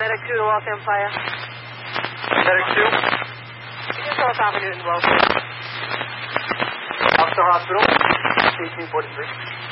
Medic 2 to Los Empire. Medic 2? Begin South Avenue in Wellesley. Officer Hospital, 1843.